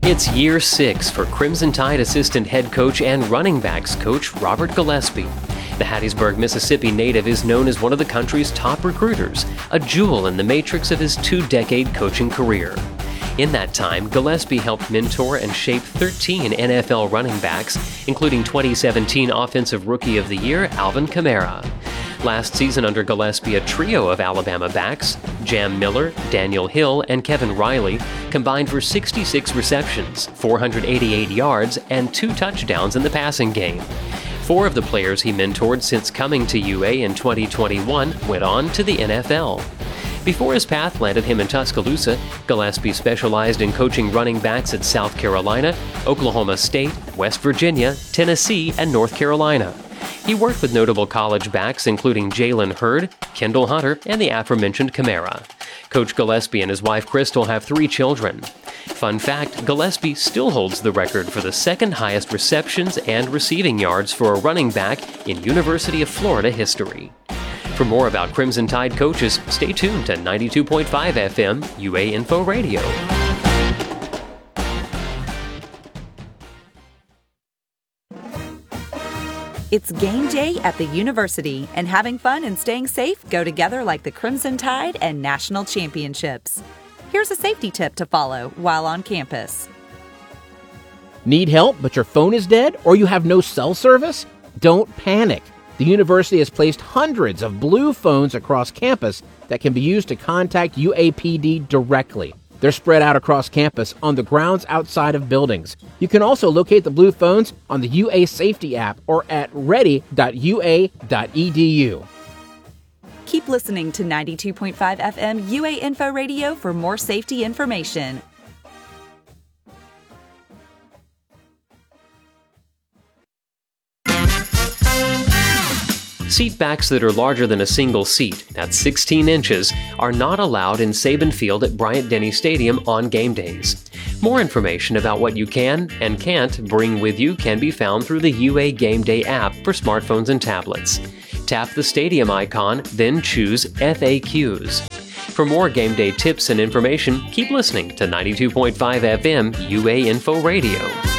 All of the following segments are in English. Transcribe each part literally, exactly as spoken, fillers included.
It's year six for Crimson Tide assistant head coach and running backs coach Robert Gillespie. The Hattiesburg, Mississippi native is known as one of the country's top recruiters, a jewel in the matrix of his two-decade coaching career. In that time, Gillespie helped mentor and shape thirteen N F L running backs, including twenty seventeen Offensive Rookie of the Year Alvin Kamara. Last season under Gillespie, a trio of Alabama backs, Jam Miller, Daniel Hill, and Kevin Riley, combined for sixty-six receptions, four hundred eighty-eight yards, and two touchdowns in the passing game. Four of the players he mentored since coming to U A in twenty twenty-one went on to the N F L. Before his path landed him in Tuscaloosa, Gillespie specialized in coaching running backs at South Carolina, Oklahoma State, West Virginia, Tennessee, and North Carolina. He worked with notable college backs including Jalen Hurd, Kendall Hunter, and the aforementioned Kamara. Coach Gillespie and his wife Crystal have three children. Fun fact, Gillespie still holds the record for the second highest receptions and receiving yards for a running back in University of Florida history. For more about Crimson Tide coaches, stay tuned to ninety-two point five F M U A Info Radio. It's game day at the university, and having fun and staying safe go together like the Crimson Tide and national championships. Here's a safety tip to follow while on campus. Need help, but your phone is dead or you have no cell service? Don't panic. The university has placed hundreds of blue phones across campus that can be used to contact U A P D directly. They're spread out across campus on the grounds outside of buildings. You can also locate the blue phones on the U A Safety app or at ready dot U A dot E D U. Keep listening to ninety-two point five F M U A Info Radio for more safety information. Seat backs that are larger than a single seat, that's sixteen inches, are not allowed in Saban Field at Bryant-Denny Stadium on game days. More information about what you can and can't bring with you can be found through the U A Game Day app for smartphones and tablets. Tap the stadium icon, then choose F A Qs. For more game day tips and information, keep listening to ninety-two point five F M U A Info Radio.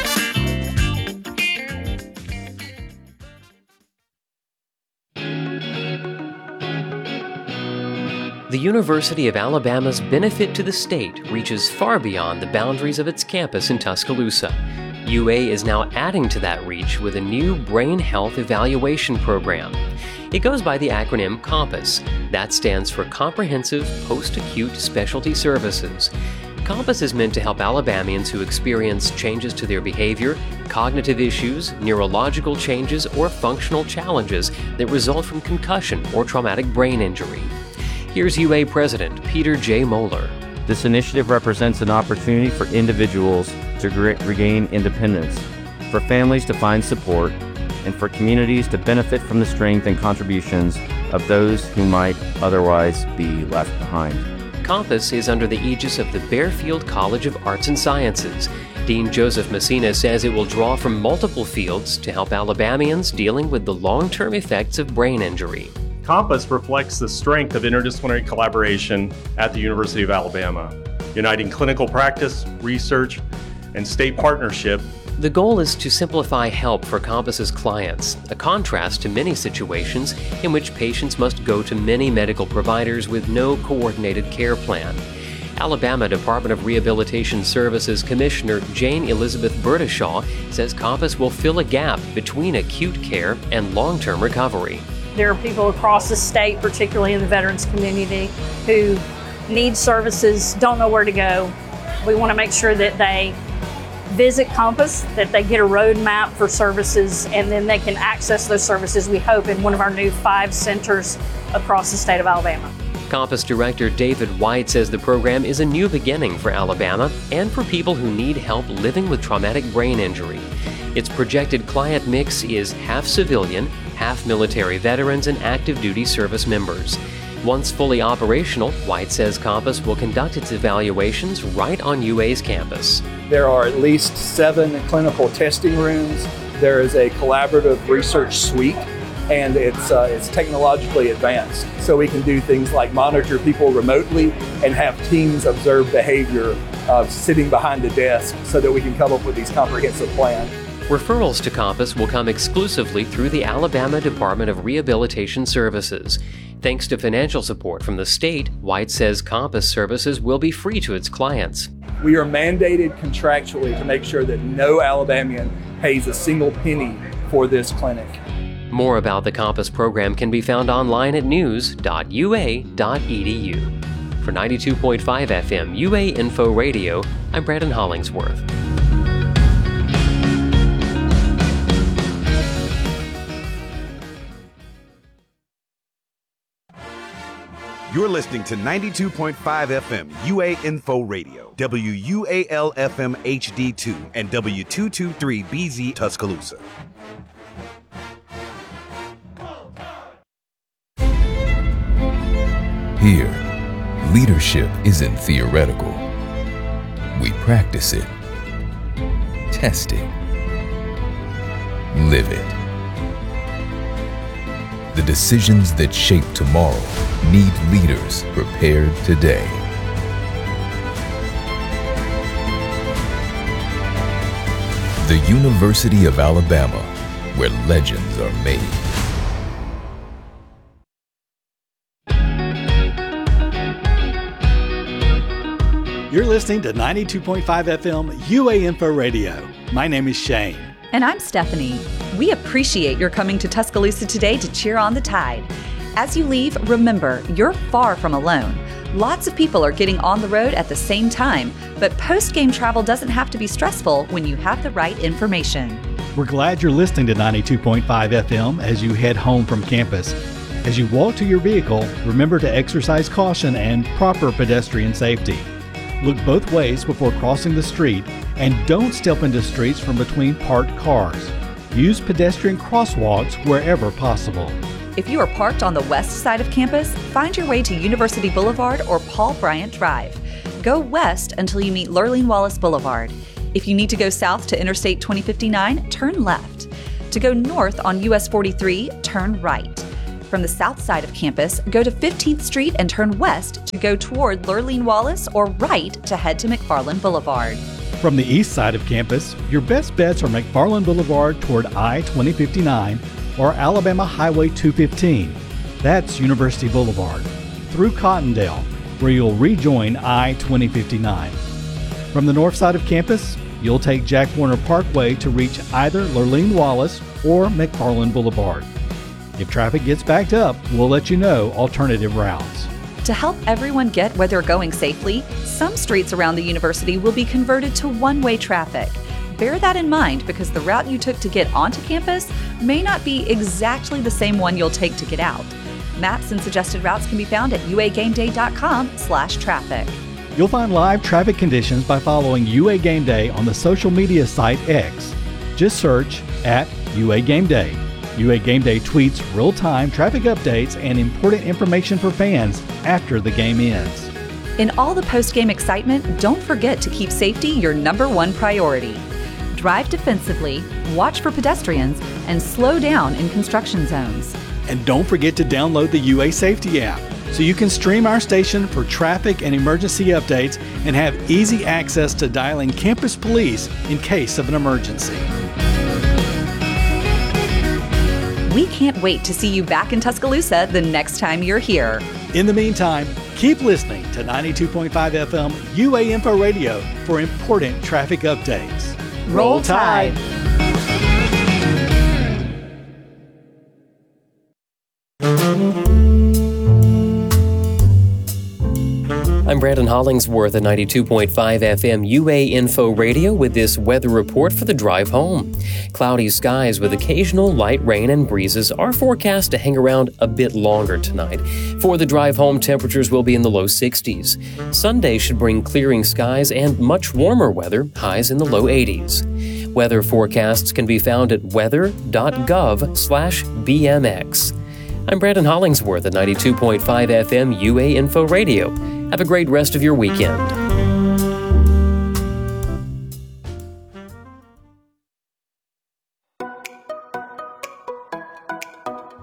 The University of Alabama's benefit to the state reaches far beyond the boundaries of its campus in Tuscaloosa. U A is now adding to that reach with a new brain health evaluation program. It goes by the acronym COMPASS. That stands for Comprehensive Post-Acute Specialty Services. COMPASS is meant to help Alabamians who experience changes to their behavior, cognitive issues, neurological changes, or functional challenges that result from concussion or traumatic brain injury. Here's U A President Peter J. Moeller. This initiative represents an opportunity for individuals to re- regain independence, for families to find support, and for communities to benefit from the strength and contributions of those who might otherwise be left behind. COMPASS is under the aegis of the Bearfield College of Arts and Sciences. Dean Joseph Messina says it will draw from multiple fields to help Alabamians dealing with the long-term effects of brain injury. COMPASS reflects the strength of interdisciplinary collaboration at the University of Alabama, uniting clinical practice, research, and state partnership. The goal is to simplify help for COMPASS's clients, a contrast to many situations in which patients must go to many medical providers with no coordinated care plan. Alabama Department of Rehabilitation Services Commissioner Jane Elizabeth Burdishaw says COMPASS will fill a gap between acute care and long-term recovery. There are people across the state, particularly in the veterans community, who need services, don't know where to go. We want to make sure that they visit COMPASS, that they get a roadmap for services, and then they can access those services, we hope, in one of our new five centers across the state of Alabama. COMPASS Director David White says the program is a new beginning for Alabama and for people who need help living with traumatic brain injury. Its projected client mix is half civilian, half military veterans and active duty service members. Once fully operational, White says COMPASS will conduct its evaluations right on U A's campus. There are at least seven clinical testing rooms. There is a collaborative research suite, and it's uh, it's technologically advanced. So we can do things like monitor people remotely and have teams observe behavior uh, sitting behind the desk so that we can come up with these comprehensive plans. Referrals to Compass will come exclusively through the Alabama Department of Rehabilitation Services. Thanks to financial support from the state, White says Compass services will be free to its clients. We are mandated contractually to make sure that no Alabamian pays a single penny for this clinic. More about the Compass program can be found online at news dot u a dot e d u. For ninety-two point five F M U A Info Radio, I'm Brandon Hollingsworth. You're listening to ninety-two point five F M U A Info Radio, W U A L F M H D two, and W two twenty-three B Z Tuscaloosa. Here, leadership isn't theoretical. We practice it, test it, live it. The decisions that shape tomorrow need leaders prepared today. The University of Alabama, where legends are made. You're listening to ninety-two point five F M U A Info Radio. My name is Shane. And I'm Stephanie. We appreciate your coming to Tuscaloosa today to cheer on the Tide. As you leave, remember, you're far from alone. Lots of people are getting on the road at the same time, but post-game travel doesn't have to be stressful when you have the right information. We're glad you're listening to ninety-two point five F M as you head home from campus. As you walk to your vehicle, remember to exercise caution and proper pedestrian safety. Look both ways before crossing the street, and don't step into streets from between parked cars. Use pedestrian crosswalks wherever possible. If you are parked on the west side of campus, find your way to University Boulevard or Paul Bryant Drive. Go west until you meet Lurleen Wallace Boulevard. If you need to go south to Interstate twenty fifty-nine, turn left. To go north on U S forty-three, turn right. From the south side of campus, go to fifteenth Street and turn west to go toward Lurleen Wallace, or right to head to McFarland Boulevard. From the east side of campus, your best bets are McFarland Boulevard toward I twenty fifty-nine or Alabama Highway two fifteen. That's University Boulevard. Through Cottondale, where you'll rejoin I twenty fifty-nine. From the north side of campus, you'll take Jack Warner Parkway to reach either Lurleen Wallace or McFarland Boulevard. If traffic gets backed up, we'll let you know alternative routes. To help everyone get where they're going safely, some streets around the university will be converted to one-way traffic. Bear that in mind because the route you took to get onto campus may not be exactly the same one you'll take to get out. Maps and suggested routes can be found at u a game day dot com slash traffic. You'll find live traffic conditions by following U A Game Day on the social media site X. Just search at U A Game Day. U A Game Day tweets real-time traffic updates and important information for fans after the game ends. In all the post-game excitement, don't forget to keep safety your number one priority. Drive defensively, watch for pedestrians, and slow down in construction zones. And don't forget to download the U A Safety app so you can stream our station for traffic and emergency updates and have easy access to dialing campus police in case of an emergency. We can't wait to see you back in Tuscaloosa the next time you're here. In the meantime, keep listening to ninety-two point five F M U A Info Radio for important traffic updates. Roll Tide! I'm Brandon Hollingsworth at ninety-two point five F M U A Info Radio with this weather report for the drive home. Cloudy skies with occasional light rain and breezes are forecast to hang around a bit longer tonight. For the drive home, temperatures will be in the low sixties. Sunday should bring clearing skies and much warmer weather, highs in the low eighties. Weather forecasts can be found at weather dot gov slash B M X. I'm Brandon Hollingsworth at ninety-two point five F M U A Info Radio. Have a great rest of your weekend.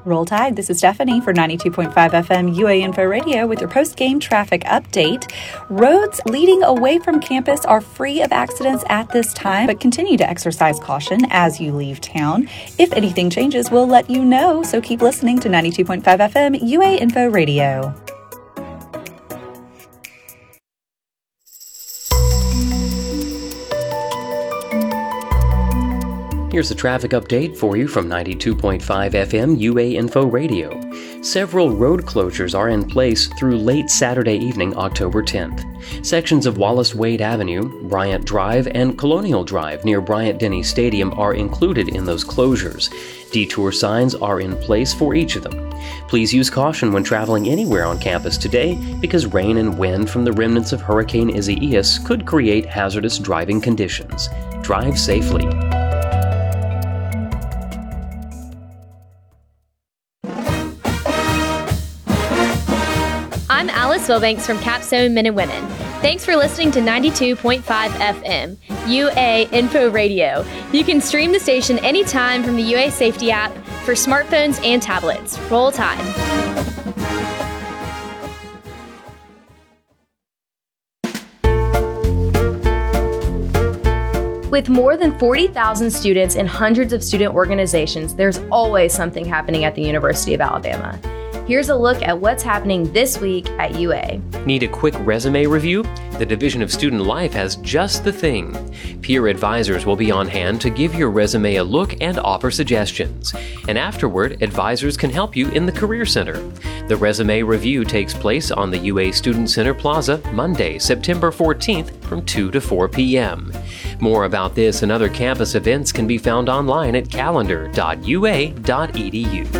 Roll Tide, this is Stephanie for ninety-two point five F M U A Info Radio with your post-game traffic update. Roads leading away from campus are free of accidents at this time, but continue to exercise caution as you leave town. If anything changes, we'll let you know, so keep listening to ninety-two point five F M U A Info Radio. Here's a traffic update for you from ninety-two point five F M U A Info Radio. Several road closures are in place through late Saturday evening, October tenth. Sections of Wallace Wade Avenue, Bryant Drive, and Colonial Drive near Bryant-Denny Stadium are included in those closures. Detour signs are in place for each of them. Please use caution when traveling anywhere on campus today because rain and wind from the remnants of Hurricane Isaias could create hazardous driving conditions. Drive safely. I'm Alice Wilbanks from Capstone Men and Women. Thanks for listening to ninety-two point five F M, U A Info Radio. You can stream the station anytime from the U A Safety app for smartphones and tablets. Roll Tide. With more than forty thousand students and hundreds of student organizations, there's always something happening at the University of Alabama. Here's a look at what's happening this week at U A. Need a quick resume review? The Division of Student Life has just the thing. Peer advisors will be on hand to give your resume a look and offer suggestions. And afterward, advisors can help you in the Career Center. The resume review takes place on the U A Student Center Plaza Monday, September fourteenth from two to four p.m. More about this and other campus events can be found online at calendar dot u a dot e d u.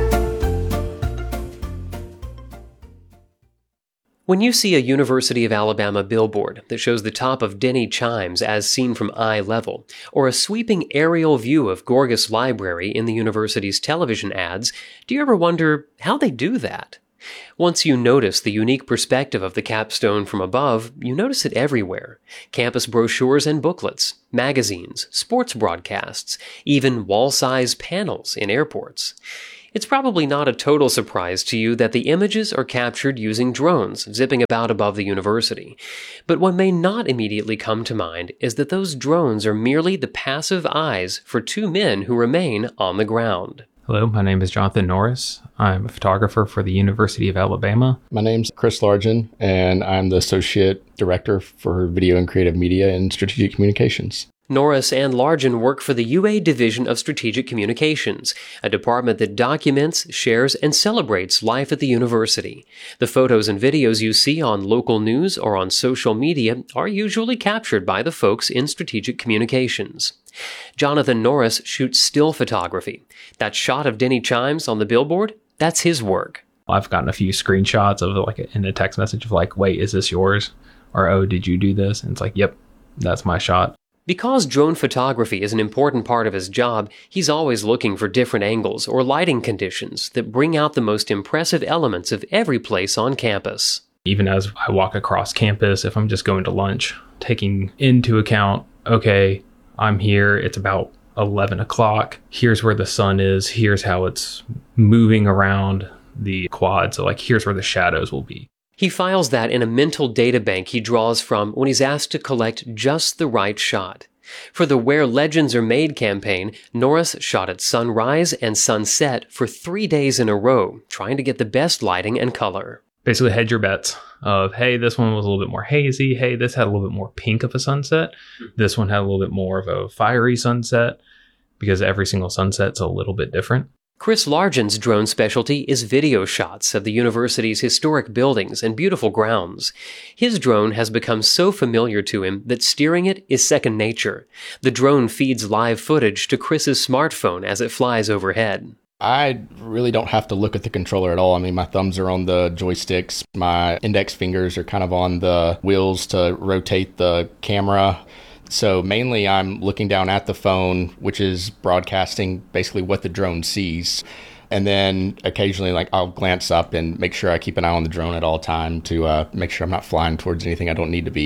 When you see a University of Alabama billboard that shows the top of Denny Chimes as seen from eye level, or a sweeping aerial view of Gorgas Library in the university's television ads, do you ever wonder how they do that? Once you notice the unique perspective of the capstone from above, you notice it everywhere. Campus brochures and booklets, magazines, sports broadcasts, even wall-size panels in airports. It's probably not a total surprise to you that the images are captured using drones zipping about above the university. But what may not immediately come to mind is that those drones are merely the passive eyes for two men who remain on the ground. Hello, my name is Jonathan Norris. I'm a photographer for the University of Alabama. My name's Chris Largen, and I'm the Associate Director for Video and Creative Media and Strategic Communications. Norris and Largen work for the U A Division of Strategic Communications, a department that documents, shares, and celebrates life at the university. The photos and videos you see on local news or on social media are usually captured by the folks in Strategic Communications. Jonathan Norris shoots still photography. That shot of Denny Chimes on the billboard, that's his work. I've gotten a few screenshots of like in a text message of like, wait, is this yours? Or, oh, did you do this? And it's like, yep, that's my shot. Because drone photography is an important part of his job, he's always looking for different angles or lighting conditions that bring out the most impressive elements of every place on campus. Even as I walk across campus, if I'm just going to lunch, taking into account, okay, I'm here, it's about eleven o'clock, here's where the sun is, here's how it's moving around the quad, so like here's where the shadows will be. He files that in a mental data bank he draws from when he's asked to collect just the right shot. For the Where Legends Are Made campaign, Norris shot at sunrise and sunset for three days in a row, trying to get the best lighting and color. Basically hedge your bets of, hey, this one was a little bit more hazy. Hey, this had a little bit more pink of a sunset. This one had a little bit more of a fiery sunset, because every single sunset's a little bit different. Chris Largen's drone specialty is video shots of the university's historic buildings and beautiful grounds. His drone has become so familiar to him that steering it is second nature. The drone feeds live footage to Chris's smartphone as it flies overhead. I really don't have to look at the controller at all. I mean, my thumbs are on the joysticks. My index fingers are kind of on the wheels to rotate the camera. So mainly I'm looking down at the phone, which is broadcasting basically what the drone sees. And then occasionally like I'll glance up and make sure I keep an eye on the drone at all time to uh, make sure I'm not flying towards anything I don't need to be.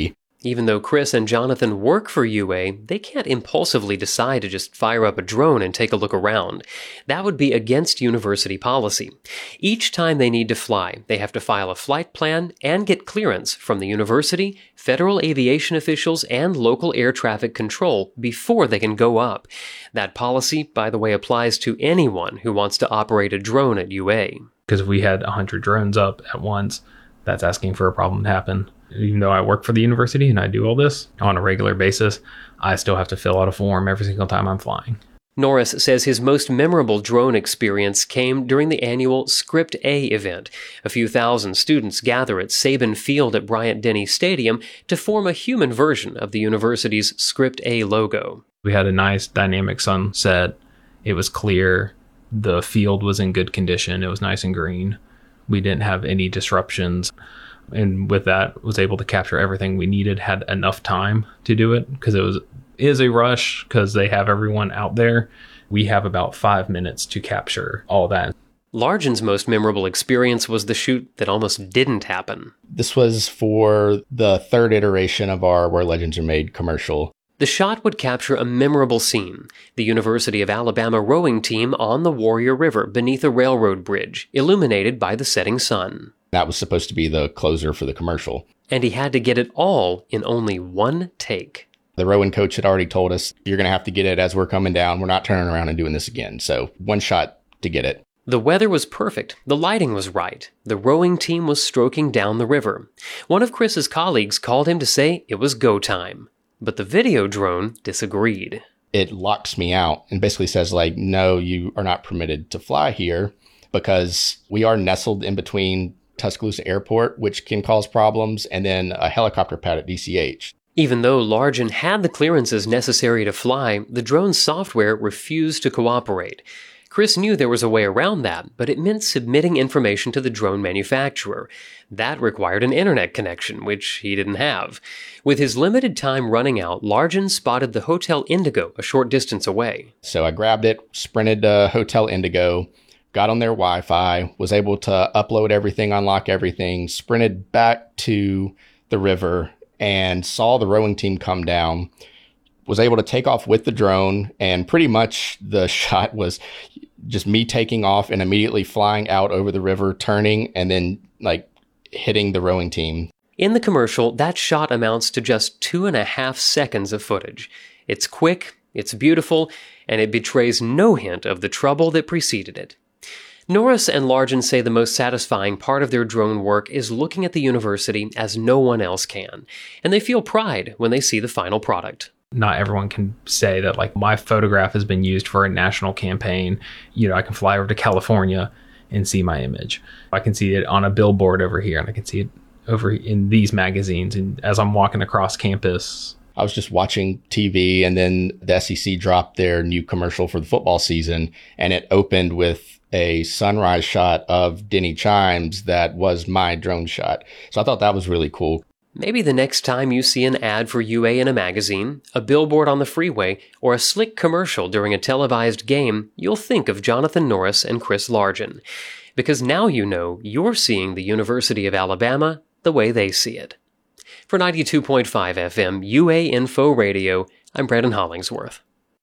Even though Chris and Jonathan work for U A, they can't impulsively decide to just fire up a drone and take a look around. That would be against university policy. Each time they need to fly, they have to file a flight plan and get clearance from the university, federal aviation officials, and local air traffic control before they can go up. That policy, by the way, applies to anyone who wants to operate a drone at U A. Because if we had one hundred drones up at once, that's asking for a problem to happen. Even though I work for the university and I do all this on a regular basis, I still have to fill out a form every single time I'm flying. Norris says his most memorable drone experience came during the annual Script A event. A few thousand students gather at Saban Field at Bryant-Denny Stadium to form a human version of the university's Script A logo. We had a nice dynamic sunset. It was clear. The field was in good condition. It was nice and green. We didn't have any disruptions. And with that, was able to capture everything we needed, had enough time to do it because it was is a rush because they have everyone out there. We have about five minutes to capture all that. Largen's most memorable experience was the shoot that almost didn't happen. This was for the third iteration of our Where Legends Are Made commercial. The shot would capture a memorable scene, the University of Alabama rowing team on the Warrior River beneath a railroad bridge, illuminated by the setting sun. That was supposed to be the closer for the commercial. And he had to get it all in only one take. The rowing coach had already told us, you're going to have to get it as we're coming down. We're not turning around and doing this again. So one shot to get it. The weather was perfect. The lighting was right. The rowing team was stroking down the river. One of Chris's colleagues called him to say it was go time. But the video drone disagreed. It locks me out and basically says, like, no, you are not permitted to fly here because we are nestled in between Tuscaloosa Airport, which can cause problems, and then a helicopter pad at D C H. Even though Largen had the clearances necessary to fly, the drone's software refused to cooperate. Chris knew there was a way around that, but it meant submitting information to the drone manufacturer. That required an internet connection, which he didn't have. With his limited time running out, Largen spotted the Hotel Indigo a short distance away. So I grabbed it, sprinted to Hotel Indigo, got on their Wi-Fi, was able to upload everything, unlock everything, sprinted back to the river, and saw the rowing team come down, was able to take off with the drone, and pretty much the shot was just me taking off and immediately flying out over the river, turning, and then like hitting the rowing team. In the commercial, that shot amounts to just two and a half seconds of footage. It's quick, it's beautiful, and it betrays no hint of the trouble that preceded it. Norris and Largen say the most satisfying part of their drone work is looking at the university as no one else can, and they feel pride when they see the final product. Not everyone can say that, like, my photograph has been used for a national campaign. You know, I can fly over to California and see my image. I can see it on a billboard over here, and I can see it over in these magazines. And as I'm walking across campus, I was just watching T V, and then the S E C dropped their new commercial for the football season, and it opened with a sunrise shot of Denny Chimes that was my drone shot. So I thought that was really cool. Maybe the next time you see an ad for U A in a magazine, a billboard on the freeway, or a slick commercial during a televised game, you'll think of Jonathan Norris and Chris Largen. Because now you know you're seeing the University of Alabama the way they see it. For ninety-two point five F M U A Info Radio, I'm Brandon Hollingsworth.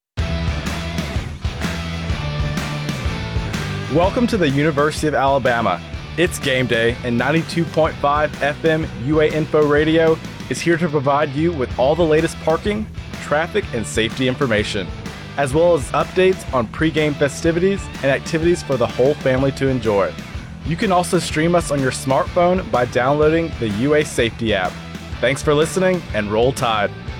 Welcome to the University of Alabama. It's game day, and ninety-two point five F M U A Info Radio is here to provide you with all the latest parking, traffic, and safety information, as well as updates on pregame festivities and activities for the whole family to enjoy. You can also stream us on your smartphone by downloading the U A Safety app. Thanks for listening, and roll Tide.